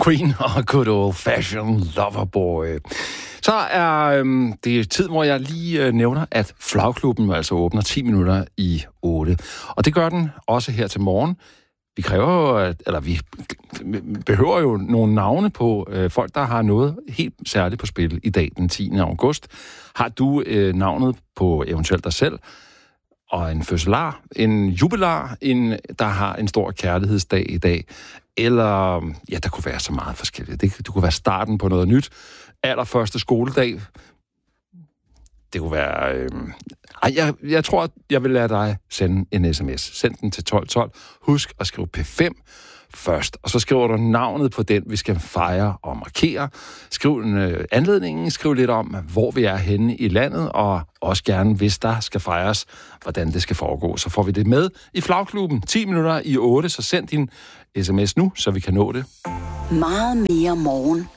Queen og Good Old Fashioned Loverboy. Så er det tid, hvor jeg lige nævner, at Flagklubben altså åbner 10 minutter i 8. Og det gør den også her til morgen. Vi behøver jo nogle navne på folk, der har noget helt særligt på spil i dag, den 10. august. Har du navnet på eventuelt dig selv, og en fødselar, en jubilar, der har en stor kærlighedsdag i dag, eller, ja, der kunne være så meget forskelligt. Det kunne være starten på noget nyt, allerførste skoledag. Det kunne være... Jeg tror, jeg vil lade dig sende en sms. Send den til 1212. Husk at skrive P5 først, og så skriver du navnet på den, vi skal fejre og markere. Skriv anledningen, skriv lidt om, hvor vi er henne i landet, og også gerne, hvis der skal fejres, hvordan det skal foregå. Så får vi det med i Flagklubben 10 minutter i 8, så send din sms nu, så vi kan nå det. Meget mere morgen.